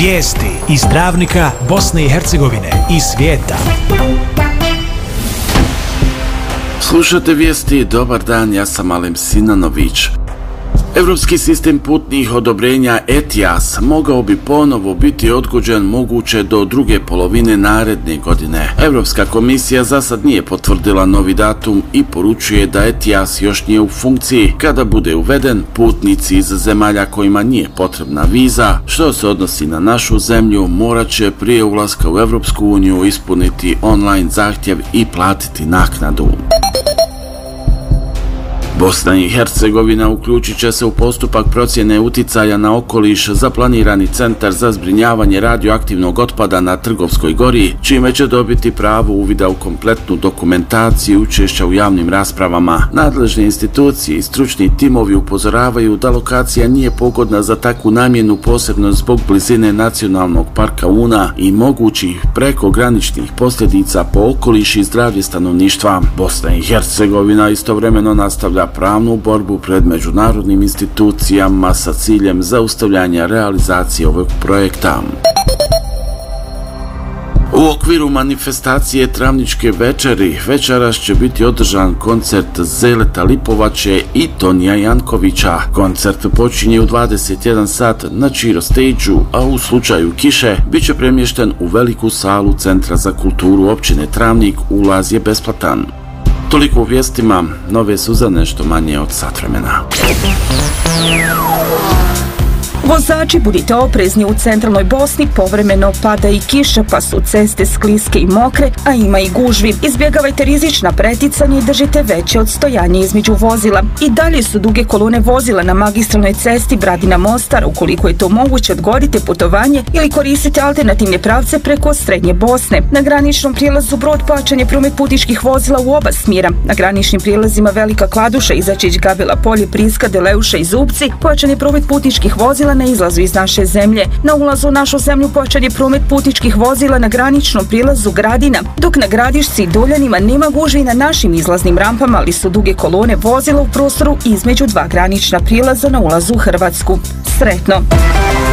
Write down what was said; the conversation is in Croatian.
Vijesti iz Travnika, Bosne i Hercegovine i svijeta. Slušate vijesti, dobar dan, ja sam Alem Sinanović. Europski sistem putnih odobrenja ETIAS mogao bi ponovo biti odgođen moguće do druge polovine naredne godine. Europska komisija za sad nije potvrdila novi datum i poručuje da ETIAS još nije u funkciji. Kada bude uveden, putnici iz zemalja kojima nije potrebna viza, što se odnosi na našu zemlju, morat će prije ulaska u Europsku uniju ispuniti online zahtjev i platiti naknadu. Bosna i Hercegovina uključit će se u postupak procjene uticaja na okoliš za planirani centar za zbrinjavanje radioaktivnog otpada na Trgovskoj gori, čime će dobiti pravo uvida u kompletnu dokumentaciju učešća u javnim raspravama. Nadležne institucije i stručni timovi upozoravaju da lokacija nije pogodna za takvu namjenu, posebno zbog blizine nacionalnog parka Una i mogućih prekograničnih posljedica po okoliš i zdravlje stanovništva. Bosna i Hercegovina istovremeno nastavlja pravnu borbu pred međunarodnim institucijama sa ciljem zaustavljanja realizacije ovog projekta. U okviru manifestacije Travničke večeri večeras će biti održan koncert Zeleta Lipovače i Tonija Jankovića. Koncert počinje u 21 sat na Čiro stage-u, a u slučaju kiše bit će premješten u veliku salu Centra za kulturu općine Travnik, ulaz je besplatan. Toliko u vijestima, nove su za nešto manje od sat vremena. Vozači, budite oprezni, u centralnoj Bosni povremeno pada i kiša, pa su ceste skliske i mokre, a ima i gužvi. Izbjegavajte rizična preticanja i držite veće odstojanje između vozila. I dalje su duge kolone vozila na magistralnoj cesti Bradina-Mostar. Ukoliko je to moguće, odgodite putovanje ili koristite alternativne pravce preko srednje Bosne. Na graničnom prijelazu Brod pojačan je promet putničkih vozila u oba smjera. Na graničnim prijelazima Velika Kladuša, Izačić, Gabela Polje, Priska, Deleuša i Zubci pojačan je promet putničkih vozila na izlazu iz naše zemlje. Na ulazu u našu zemlju pojačan je promet putničkih vozila na graničnom prilazu Gradina, dok na Gradišci i Duljanima nema gužvi na našim izlaznim rampama, ali su duge kolone vozila u prostoru između dva granična prilaza na ulazu u Hrvatsku. Sretno!